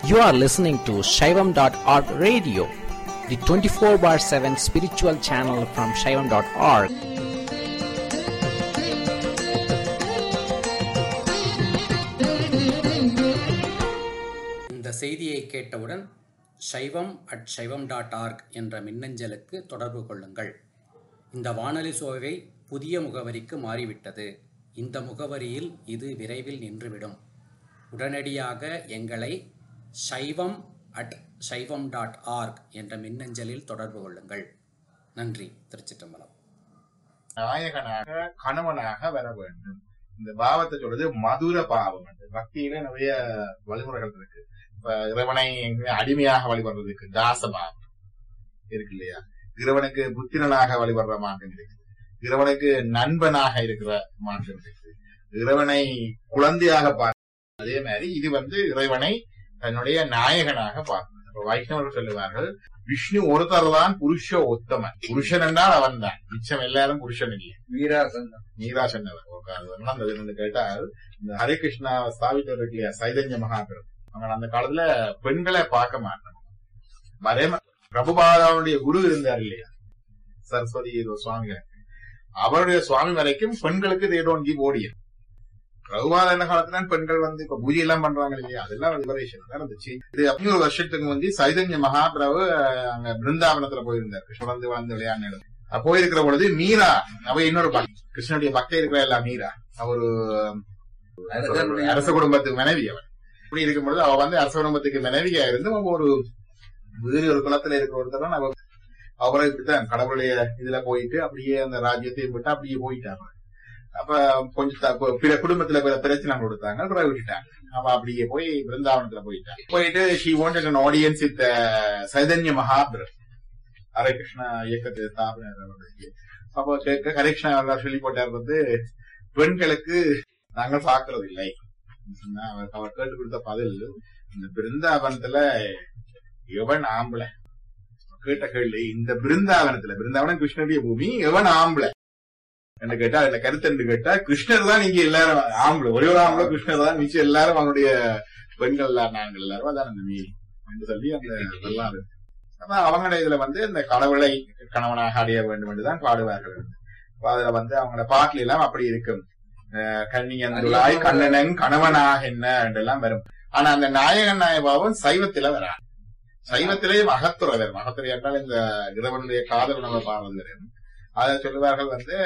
You are listening to Shaivam.org radio, the 24/7 spiritual channel from Shaivam.org. இந்த செய்தியை கேட்டவுடன் shaivam@shaivam.org என்ற மின்னஞ்சலுக்கு தொடர்பு கொள்ளுங்கள். இந்த வானொலி சோவை புதிய முகவரிக்கு மாறிவிட்டது. இந்த முகவரியில் இது விரைவில் நின்றுவிடும். உடனடியாக எங்களை shaivam@shaivam.org என்ற மின்னஞ்சலில் தொடர்பு கொள்ளுங்கள். நன்றி. திருச்சிற்றம்பலம். நாயகனாக கணவனாக வர வேண்டும். இந்த பாவத்தை சொல்றது மதுர பாவம். பக்தியில நிறைய வழிமுறைகள் இருக்கு. இப்ப இறைவனை அடிமையாக வழிபடுறதுக்கு தாசபாவம் இருக்கு இல்லையா? இறைவனுக்கு புத்திரனாக வழிபடுற மார்க்கம் இருக்கு. இறைவனுக்கு நண்பனாக இருக்கிற மார்க்கம் இருக்கு. இறைவனை குழந்தையாக பார்க்க. அதே மாதிரி இது இறைவனை தன்னுடைய நாயகனாக பார்க்கணும். வைஷ்ணவர்கள் சொல்லுவார்கள், விஷ்ணு ஒருத்தர் தான் புருஷ உத்தமன். புருஷன் என்றால் அவன் தான், மிச்சம் எல்லாரும் புருஷன் இல்லை. மீரா சொன்னவர் கேட்டால், இந்த ஹரே கிருஷ்ணா ஸ்தாபித்தவர் இருக்கு இல்லையா, சைதன்ய மகாபிரபு, அவங்க அந்த காலத்துல பெண்களை பார்க்க மாட்டாங்க. அதே பிரபுபாதாவுடைய குரு இருந்தார் இல்லையா, சரஸ்வதி சுவாமி, அவருடைய சுவாமி வரைக்கும் பெண்களுக்கு they don't give audience. Prabhupada என்ன காலத்துல பெண்கள் இப்ப பூஜை எல்லாம் பண்றாங்க இல்லையா, அதெல்லாம் லிபரேஷன் தான் இருந்துச்சு. இது 500 வருஷத்துக்கு சைதன்ய மகாபிரபு அங்க பிருந்தாவனத்துல போயிருந்தார், கிருஷ்ணன் வளர்ந்து விளையாண்டு போயிருக்கிற பொழுது மீரா, அவ இன்னொரு கிருஷ்ணனுடைய பக்தை இருக்கிற எல்லாம் மீரா, அவரு அரச குடும்பத்துக்கு மனைவி. அவன் இப்படி இருக்கும் பொழுது அவ அரச குடும்பத்துக்கு மனைவியா இருந்து ஒரு வேறு ஒரு குலத்துல இருக்கிற ஒருத்தர் அவரை இப்படித்தான் கடவுளுடைய இதுல போயிட்டு அப்படியே அந்த ராஜ்யத்தையும் விட்டு அப்படியே போயிட்டாங்க. அப்ப கொஞ்சம் பிற குடும்பத்துல பிரச்சனை கொடுத்தாங்க, பிறகு விட்டுட்டாங்க. அவ அப்படியே போய் பிருந்தாவனத்துல போயிட்டு she wanted an audience with Chaitanya Mahaprabhu, Hare Krishna இயக்கத்தை ஸ்தாபனை. அப்போ ஹரே கிருஷ்ணா சொல்லி போட்டார், பெண்களுக்கு நாங்கள் பாக்குறது இல்லை. அவர் கேட்டு கொடுத்த பதில், இந்த பிருந்தாவனத்துல எவன் ஆம்பளை கேட்ட கேள்வி, இந்த பிருந்தாவனம் கிருஷ்ணனுடைய பூமி, எவன் ஆம்பளை என்ன கேட்டா, இந்த கருத்து என்று கேட்டா, கிருஷ்ணர் தான் இங்க எல்லாரும் ஆம்பளை, ஒரே ஒரு ஆம்பளை கிருஷ்ணர் தான், மிச்சம் எல்லாரும் அவனுடைய பெண்கள் நாங்கள் எல்லாரும் அதான் அந்த மீறி என்று சொல்லி அந்த வரலாறு. அப்ப அவங்களோட இதுல இந்த கடவுளை கணவனாக அடைய வேண்டும் என்றுதான் பாடுவார்கள். அதுல அவங்களோட பாட்டுல எல்லாம் அப்படி இருக்கும், கன்னியந்துளாய் கண்ணனன் கணவனாக என்ன என்றெல்லாம் வரும். ஆனா அந்த நாயகன் நாயபாவம் சைவத்தில வரா. சைவத்திலேயே மகத்துறை வரும். மகத்துறை என்றால் இந்த இறைவனுடைய காதல் நம்ம பாடுறது வரும். அதை சொல்லுவார்கள்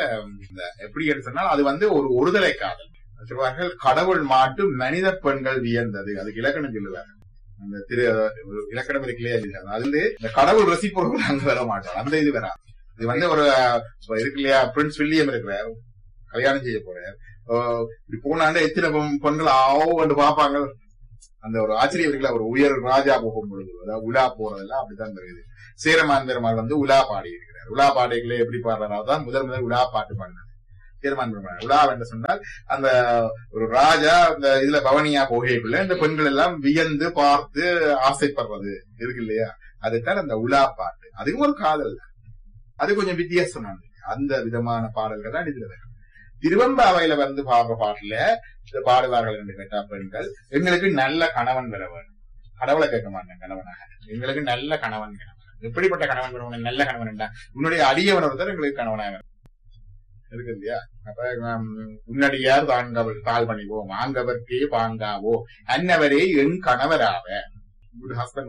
எப்படி என்று சொன்னால், அது ஒரு ஒருதலை காதல் சொல்லுவார்கள். கடவுள் மாட்டு மனித பெண்கள் வியந்தது, அதுக்கு இலக்கணம் சொல்லுவார்கள். அந்த இலக்கணம் இருக்குல்லையா, அது இந்த கடவுள் ரசிப்பவர்கள் அங்க வர மாட்டார், அந்த இது வரா. இது ஒரு இருக்கு இல்லையா, பிரின்ஸ் வில்லியம் இருக்கிறார், கல்யாணம் செய்ய போறார். இப்படி போனாண்ட எத்தனை பெண்கள் ஆவோ என்று பாப்பாங்க. அந்த ஒரு ஆச்சரியம் இருக்குல்ல, ஒரு உயர் ராஜா போகும் பொழுது, அதாவது உலா போறதெல்லாம் அப்படித்தான் தெரியுது. சேரமான் பெருமாள் உலா பாடி இருக்கிறார். உலா பாடைகளை எப்படி பாடுறாதான் முதல் உலா பாட்டு பாடினார் சேரமான் பெருமாள். உலா என்று சொன்னால் அந்த ஒரு ராஜா அந்த இதுல பவனியா போகைக்குள்ள இந்த பெண்கள் எல்லாம் வியந்து பார்த்து ஆசைப்படுறது இருக்கு இல்லையா, அதுக்கான அந்த உலா பாட்டு. அதுவும் ஒரு காதல் தான், அது கொஞ்சம் வித்தியாசமானது. அந்த விதமான பாடல்கள் தான் இதுல வரும். திருவம்பாவையில பாடுற பாட்டுல பாடுவார்கள் என்று கேட்டா, பெண்கள் எங்களுக்கு நல்ல கணவன் பெற வேண்டும், கடவுளை கேட்க மாட்டேன் கணவனாக, எங்களுக்கு நல்ல கணவன் எப்படிப்பட்ட கணவன் பெறுவன், நல்ல கணவன் என்றா உன்னுடைய அடியவன் ஒருத்தர் எங்களுக்கு கணவனாக இருக்கு இல்லையா. அப்ப உன்னடியார் தாழ் பணிவோம், ஆங்கவர்க்கே பாங்காவோ, அன்னவரே என் கணவராவ, குட் ஹஸ்பண்ட்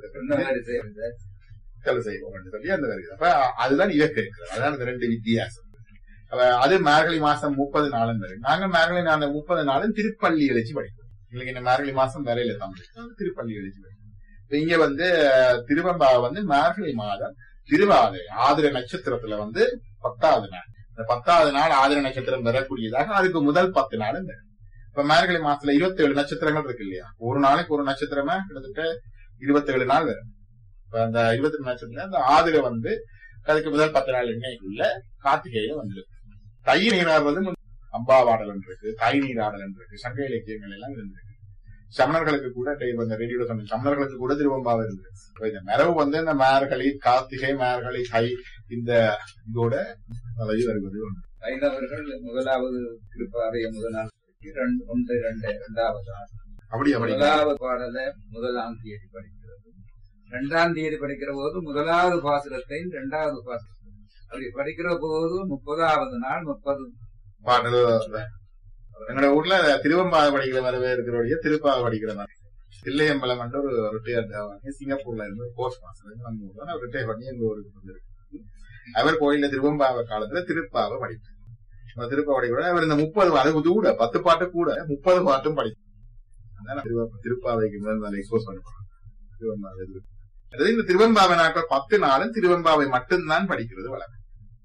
செய்வோம் என்று சொல்லி அந்த வருகிறது. அப்ப அதுதான் இலக்கு இருக்கிறது. அதான் இந்த ரெண்டு வித்தியாசம். அது மார்கழி மாசம் 30 நாளும் வரும். நாங்க மார்கழி 30 நாளும் திருப்பள்ளி எழுச்சி படிப்போம். எங்களுக்கு இந்த மார்கழி மாசம் வரையில தமிழ் திருப்பள்ளி எழுச்சி படிப்போம். இங்க திருவம்பாவை மார்கழி மாதம் திருவாதிரை ஆதிர நட்சத்திரத்துல 10வது நாள். இந்த 10வது நாள் ஆதிர நட்சத்திரம் வரக்கூடியதாக அதுக்கு முதல் 10 நாளும் வரும். இப்ப மார்கழி மாசத்துல 27 நட்சத்திரங்கள் இருக்கு இல்லையா, ஒரு நாளைக்கு ஒரு நட்சத்திரமா கிட்டத்தட்ட 27 நாள் வரும். இப்ப அந்த 27 நட்சத்திரம் அந்த ஆதிர அதுக்கு முதல் 10 நாள் எண்ணெய்க்குள்ள கார்த்திகையில வந்துருக்கு. தை நீராடுவது அம்பாவாடல் இருக்கு, தை நீராடல் இருக்கு, சங்க இலக்கியங்கள் எல்லாம் இருந்திருக்கு. சமணர்களுக்கு கூட ரேடியோ சொன்ன சமணர்களுக்கு கூட திருவம்பாவை இருந்திருக்கு. இந்த மரபு இந்த மார்கழி கார்த்திகை மார்கழி தை இந்த இதோட வருவது ஒன்று. வைணவர்கள் முதலாவது திருப்பாவைய முதல் நாள் 1, 2 2வது நாள் அப்படியா? முதலாவது பாடல முதலாம் தேதி படிக்கிறது, 2ஆம் தேதி படிக்கிற போது முதலாவது பாசுரத்தை 2வது பாசுரத்தை அப்படி படிக்கிற போது 30வது நாள் 30 பாடல். எங்களோட ஊர்ல திருவம்பாவை படிக்கிற மாதிரி இருக்கிற திருப்பாவை படிக்கிற மாதிரி தில்லையம்பலம் என்று ஒரு ரிட்டையர்ட் சிங்கப்பூர்ல இருந்து போஸ்ட் மாஸ்டர் நம்ம ஊர்ல அவர் ரிட்டையர் பண்ணி எங்க ஊருக்கு வந்திருக்கு. அவர் கோயில்ல திருவம்பாவை காலத்துல திருப்பாவை படிப்பார். திருப்பாவை படிக்க அவர் இந்த 30 அது கூட 10 பாட்டு கூட 30 பாட்டும் படிப்பார். திருப்பாவைக்கு முதல் எக்ஸ்போஸ் பண்ண திருவம்பாவை. இந்த திருவம்பாவை நாட்கள் 10 நாளும் திருவம்பாவை மட்டும்தான் படிக்கிறது வழக்கம்.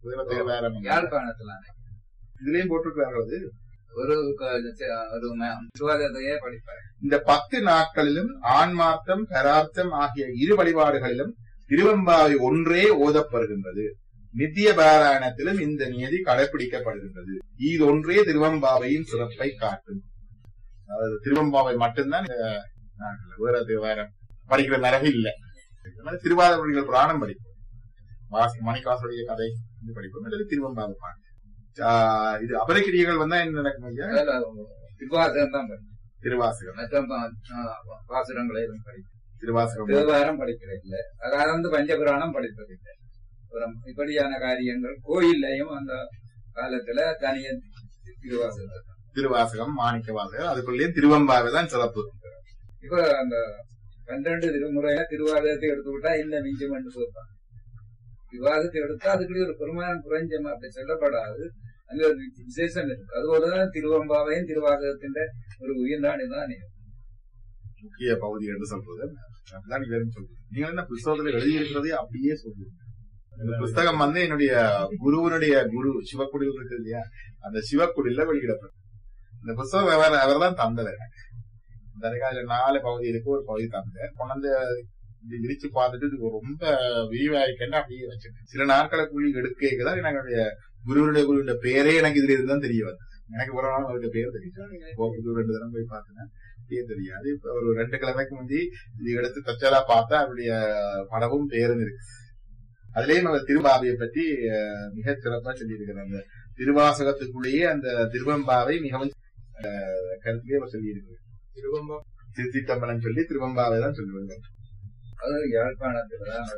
இதுலயும் போட்டிருக்கிறார்கள் ஒரு திருவாதிரையே படிப்பார். இந்த 10 நாட்களிலும் ஆன்மார்த்தம் பரார்த்தம் ஆகிய இரு வழிபாடுகளிலும் திருவம்பாவை ஒன்றே ஓதப்படுகின்றது. நித்திய பாராயணத்திலும் இந்த நியதி கடைபிடிக்கப்படுகின்றது. இது ஒன்றே திருவம்பாவையின் சிறப்பை காட்டும். அதாவது திருவம்பாவை மட்டும்தான் வேற படிக்கிற மரபு இல்லை. திருவாதிரைகள் புராணம் படிப்போம், மணிக்காசுடைய கதை படிப்போம், அல்லது திருவம்பாவை பாட்டு. இது அபரக்கிரியர்கள் வந்தா என்ன நடக்கும் ஐயா? திருவாசகம் தான் திருவாசகம் பாசுரங்களை திருவாசகம் தேவாரம் படிக்கிறதில்லை, அதாவது பஞ்சபுராணம் படிப்பதில்லை. இப்படியான காரியங்கள் கோயில்லையும் அந்த காலத்துல தனிய திருவாசகம் மாணிக்க வாசகம் அதுக்குள்ளேயும் திருவம்பாவை தான் சிறப்பு. இப்ப அந்த 12 திருமுறையில திருவாதகத்தை எடுத்துக்கிட்டா இந்த மிஞ்சம் என்று சொல்றாங்க. விவாதத்தை எடுத்தா அதுக்குள்ளே ஒரு பெருமானம் குறைஞ்சமா அப்படி சொல்லப்படாது, அங்க ஒரு விசேஷம் இருக்கு. அதுபோலதான் திருவம்பாவையும் திருவாதகத்தின் ஒரு உயிர்நாடுதான் முக்கிய பகுதி என்று சொல்றது. நீங்க என்ன புத்தகத்துல எழுதியிருக்கிறதே அப்படியே சொல்றீங்க. இந்த புஸ்தகம் என்னுடைய குருவனுடைய குரு சிவக்குடியில் இருக்கு இல்லையா, அந்த சிவக்குடியில வெளியிடப்படும். இந்த புஸ்தகம் அவர் தான் தந்தது எனக்கு. இந்த 4 பகுதி இருக்கு, ஒரு பகுதி தந்த கொண்டு விரிச்சு பார்த்துட்டு இது ரொம்ப விரிவாயிருக்கேன்னு அப்படியே வச்சிருக்கேன். சில நாட்களுக்குள்ளி எடுக்கதான் என்னுடைய குருவுடைய பேரே எனக்கு இதுல இருந்துதான் தெரிய வந்தது. எனக்கு ஒரு நாள் அவருடைய பேர் தெரியும், 2 தரம் போய் பார்த்தேன், பேர் தெரியாது. இப்ப ஒரு 2 கிழமைக்கு முந்தி இது எடுத்து தச்சலா பார்த்தா அவருடைய படமும் பேரும் இருக்கு. அதுலயும் அவர் திருவாவையை பற்றி மிக சிறப்பா சொல்லியிருக்கிறார். அந்த திருவாசகத்துக்குள்ளேயே அந்த திருவம்பாவை மிகவும் கருத்திலே அவர் சொல்லியிருக்கிறார். திருச்சித்தம்பலம் சொல்லி திருவம்பாவை தான் சொல்லுவாங்க. அது யாழ்ப்பாணத்துலதான்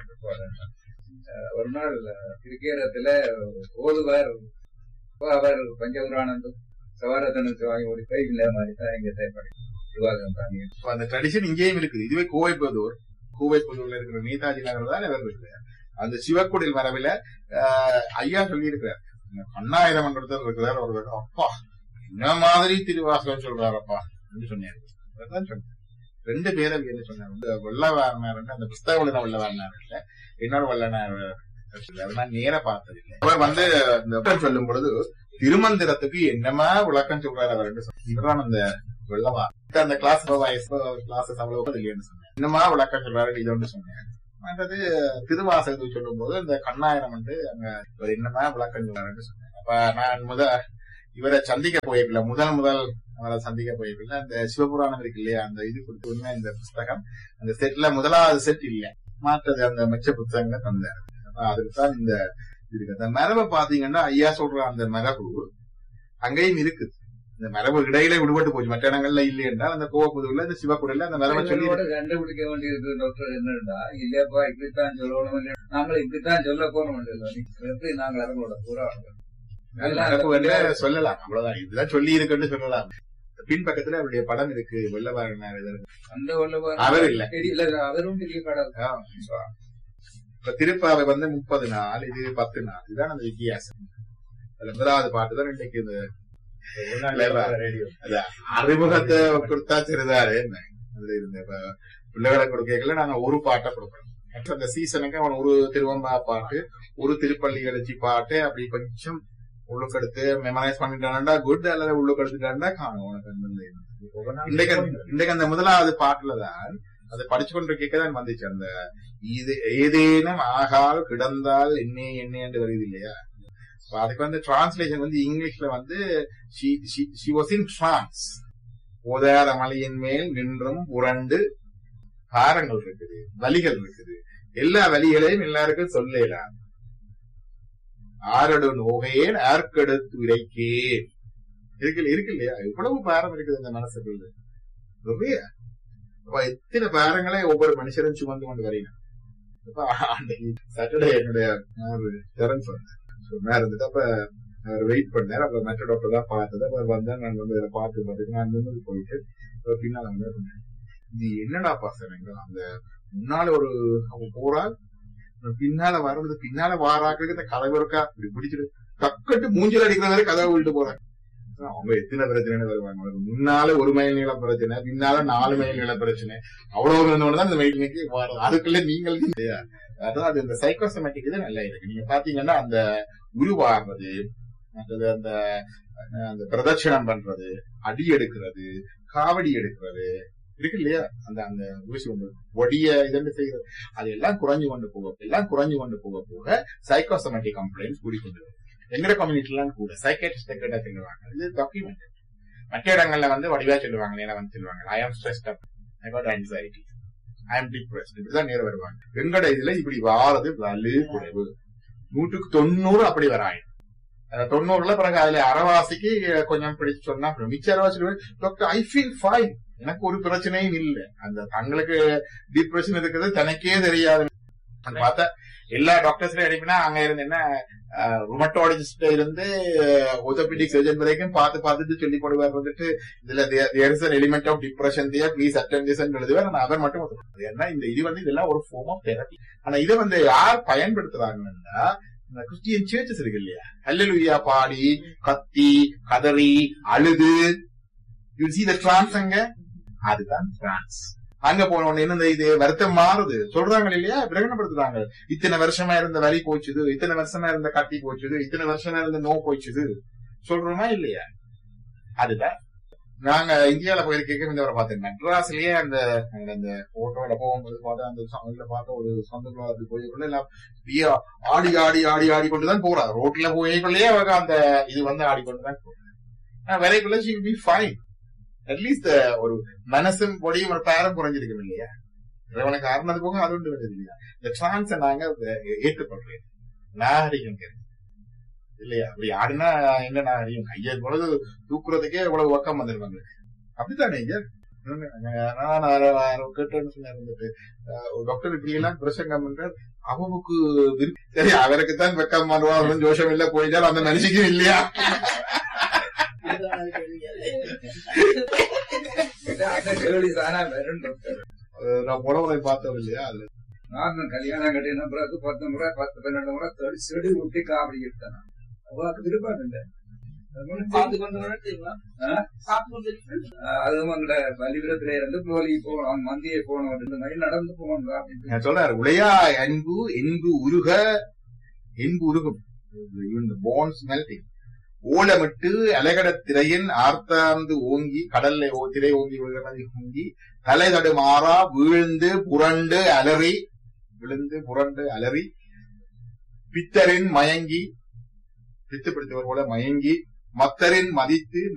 ஒரு நாள் திருக்கேரத்துல ஓதுவார் அவர் பஞ்சபுராணந்தும் சவாரத்தனுக்கு வாங்கி ஓடி போய் இல்ல மாதிரிதான் இங்க திருவாசகம் தாங்க. அந்த ட்ரெடிஷன் இங்கேயும் இருக்குது. இதுவே கோவைப்புதூர்ல இருக்கிற நேதாஜி நகர் தான் அவர் இருக்கிறார். அந்த சிவக்குடில் மரபில ஐயா சொல்லி இருக்கிறார், அண்ணாயிரம் மன்றத்தில் இருக்கிறார். ஒரு அப்பா என்ன மாதிரி திருவாசகம் சொல்றாரப்பா என்று சொன்னார். 2 பேரை என்ன சொன்னார், வெள்ளவாரனார், அந்த புஸ்தக வெள்ளவாரனார் இல்ல, இன்னொரு வல்லனார் நேர பார்த்ததில்லை. அவர் இந்த சொல்லும் பொழுது திருமந்திரத்துக்கு என்னமா விளக்கம் சொல்றாரு அவர் என்று இவர்தான் அந்த வெள்ளவா அந்த கிளாஸ் அவ்வளவு இல்லைன்னு சொன்னேன். என்னமா விளக்கம் சொல்றாரு இதோன்னு சொன்னேன். மற்றது திருவாசகத்துக்கு சொல்லும் போது இந்த கண்ணாயிரம் அங்க இவர் என்னமா விளக்கம் சொல்றாருன்னு சொன்னேன். அப்ப நான் இவரை சந்திக்க போயிருக்கல, முதல் அவரை சந்திக்க போயிருக்கல. அந்த சிவபுராணம் இருக்கு இல்லையா, அந்த இது கொடுத்து உண்மை இந்த புஸ்தகம் அந்த செட்ல முதலாவது செட் இல்ல, மாற்றது அந்த மிச்ச புத்தகங்கள் தந்தாரு. அதுக்குதான் இந்த இருக்கு. அந்த மரபை பாத்தீங்கன்னா ஐயா சொல்ற அந்த மரபு அங்கேயும் இருக்குது. இந்த மரபு இடையில விடுபட்டு போச்சு, மற்ற இடங்கள்ல இல்லை என்றால் அந்த கோவப்புதூர்ல இந்த சிவக்குடியில அந்த மரபை சொல்லி கண்டுபிடிக்க வேண்டியிருக்கு. டாக்டர் என்னடா இல்லப்பா இப்படித்தான் சொல்லணும், இல்லை நாங்கள் இப்படித்தான் சொல்ல போறோம், நாங்கள் அவங்களோட பூரா சொல்லலாம், அவ்வளவுதான். இதுதான் சொல்லி இருக்குன்னு சொல்லலாம். பின்பக்கத்துல அவருடைய படம் இருக்கு, வெள்ளவாரனார். அந்த வெள்ளவாரன் அவர் இல்ல, அவரும் பெரிய படம். இப்ப திருப்பாவை 30 நாள், இது 10 நாள். இதுதான் அந்த வித்தியாசம். முதலாவது பாட்டுதான் இன்னைக்கு இந்த அறிமுகத்தை கொடுத்தா சிறிதாரு. அதுல இருந்த பிள்ளைகளை கொடுக்கல நாங்க ஒரு பாட்டை கொடுக்கணும். அந்த சீசனுக்கு அவன் ஒரு திருவம்பா பாட்டு, ஒரு திருப்பள்ளி எழுச்சி பாட்டு, அப்படி கொஞ்சம் உள்ளுக்கு எடுத்து மெமரைஸ் பண்ணிட்டான்டா குட், அல்லது உள்ளுக்கு எடுத்துட்டான்டா காணும். உனக்கு இன்றைக்கு அந்த முதலாவது பாட்டுலதான் அதை படிச்சு கொண்டு கேட்கதான் வந்துச்சு. அந்த இது ஏதேனும் ஆகால் கிடந்தால் என்ன என்று வருது இல்லையா, அதுக்கு டிரான்ஸ்லேஷன் இங்கிலீஷ்ல she was in trance. ஓதாத மலையின் மேல் நின்றும் புரண்டு காரங்கள் இருக்குது, வலிகள் இருக்குது, எல்லா வலிகளையும் எல்லாருக்கும் சொல்லலாம். ஆரடு நோகையேன் ஆர்க்கெடுத்து இறைக்கேன் இருக்கு இல்லையா, இவ்வளவு பாரம் இருக்குது இந்த மனசுக்குள்ள. நிறைய எத்தனை பேரங்களே ஒவ்வொரு மனுஷரும் சுமந்து கொண்டு வரீங்க. அன்னைக்கு சாட்டர்டே என்னுடைய டெரன்ஸ் சொன்னா இருந்துட்டு அப்ப வெயிட் பண்ணேன். அப்ப மற்ற டாக்டர் தான் பார்த்தது. அப்ப வந்தா நான் வந்து அதை பார்த்து நான் நின்று போயிட்டு பின்னால வந்து இது என்னடா பசங்க அந்த முன்னால ஒரு அவங்க போறாள் பின்னால வர்றது பின்னால வாராக்களுக்கு இந்த கதவு இருக்கா இப்படி பிடிச்சிட்டு டக்கட்டு மூஞ்சில் அடிக்கிற மாதிரி கதவை விட்டு போறாங்க. அவங்க எத்தனை பிரச்சனைன்னு வருவாங்க. முன்னால 1 மைல் நீள பிரச்சனை, பின்னால 4 மைல் நீள பிரச்சனை, அவ்வளவு தான் இந்த மைலுக்கு வரும். அதுக்குள்ள நீங்கள் அதான் அது இந்த சைக்கோசோமேட்டிக் இது நல்லா இருக்கு. நீங்க பாத்தீங்கன்னா அந்த உருவாகிறது, மற்றது அந்த பிரதட்சணம் பண்றது, அடி எடுக்கிறது, காவடி எடுக்கிறது இருக்கு இல்லையா, அந்த அந்த ஊசி ஒன்று ஒடிய இதென்று செய்யறது, அது எல்லாம் குறைஞ்சு கொண்டு போக சைக்கோசோமேட்டிக் கம்ப்ளைண்ட்ஸ் கூடிக்கொண்டு வரும். எங்கட கம்யூனிட்டிலாம் கூட சைக்காட்ரிஸ்ட் கிட்ட சொல்லுவாங்க, இது டாக்குமெண்ட். மற்ற இடங்கள்ல வந்து வடிவா சொல்லுவாங்க, நேரம் வந்து சொல்லுவாங்க, ஐ ஆம் stressed up, I got anxiety, ஐ ஆம் டிப்ரெஸ்ட், இப்படிதான் நேரம் வருவாங்க. எங்கட இதுல இப்படி வாரது வலு குறைவு. 100க்கு 90 அப்படி வராங்க. 90ல பிறகு அதுல அரைவாசிக்கு கொஞ்சம் பிடிச்சு சொன்னா மிச்ச அரைவாசி டாக்டர் ஐ ஃபீல் ஃபைன், எனக்கு ஒரு பிரச்சனையும் இல்லை. அந்த தங்களுக்கு டிப்ரெஷன் இருக்கிறது தனக்கே தெரியாது. பார்த்தா எல்லா டாக்டர்ஸ்லயும் அனுப்பினா அங்க இருந்து என்ன ருமட்டாலஜிஸ்ட் இருந்து orthopedic சர்ஜன் வரைக்கும் பார்த்துட்டு சொல்லி போடுவார் வந்துட்டு இதுல there is an element of depression there, please attend this and எழுதுவார். ஆனா அவர் மட்டும் ஏன்னா இந்த இது வந்து இதெல்லாம் ஒரு ஃபார்ம் ஆஃப் தெரப்பி. ஆனா இதை வந்து யார் பயன்படுத்துறாங்கன்னா கிறிஸ்டியன் சர்ச்சஸ் இருக்கு இல்லையா, ஹல்லேலூயா பாடி கத்தி கதறி அழுது you see the trance அங்க, அதுதான் trance. அங்க போன உடனே என்ன இது வருத்தம் மாறுது சொல்றாங்க இல்லையா, பிரகடனப்படுத்துறாங்க. இத்தனை வருஷமா இருந்த வலி போச்சுது, இத்தனை வருஷமா இருந்த கட்டி போச்சுது, இத்தனை வருஷமா இருந்த நோ போச்சுது சொல்றோமா இல்லையா. அதுதான் நாங்க இந்தியாவில போயிருக்க இந்த பார்த்தேன். மெட்ராஸ்லயே அந்த போட்டோல போகும்போது பார்த்தா அந்த பார்த்த ஒரு சொந்த போய்க்குள்ள எல்லாம் ஆடி ஆடி ஆடி ஆடிக்கொண்டுதான் போறாரு. ரோட்ல போய்க்குள்ளேயே அவங்க அந்த இது வந்து ஆடிக்கொண்டுதான் போறாங்க. வரைக்குள்ள she will be fine. At least ஒரு மனசும் பொடியும் ஒரு பேரம் குறைஞ்சிருக்கும் இல்லையா. இறைவனுக்கு ஆறுனது போக அது ஒன்று வருது இல்லையா. இந்த டிரான்ஸை நாங்க ஏற்றுக்கொள்றேன், நாகரிகம் இல்லையா. அப்படி ஆடினா என்ன நாகரிகம், கையை பொழுது தூக்குறதுக்கே இவ்வளவு ஒக்கம் வந்துருவாங்க. அப்படித்தானே இங்க நான் கேட்டேன்னு சொன்ன ஒரு டாக்டர் இப்படி எல்லாம் பிரசங்கம் பண்ற அவனுக்கு சரி அவருக்குத்தான் வெக்கம் பண்ணுவாங்க, ஜோஷம் இல்ல போயிட்டாலும் அந்த மனுஷிக்கும் இல்லையா. உடவுகளை பார்த்தோம் இல்லையா. அதுல நான் கல்யாணம் கட்டின பிறகு 10 முறை 10-12 முறை செடி விட்டு காவடி எடுத்தேன். அவருக்கு விருப்பம் இல்லை. அதுவும் அங்க பலிபுரத்துல இருந்து கோழி போகணும், மந்தியை போகணும், நடந்து போகணும் அப்படின்னு சொல்றாரு. உலையா என்பு உருகும் போன்ஸ் மெல்டிங், ஓலமிட்டு அலகட திரையின் ஆர்த்தாந்து ஓங்கி கடல்ல திரை ஓங்கி ஓங்கி தலை தடுமாறா விழுந்து புரண்டு அலறி பித்தரின் மயங்கி பித்து பிடித்தவர் போல மயங்கி மத்தரின் மதித்து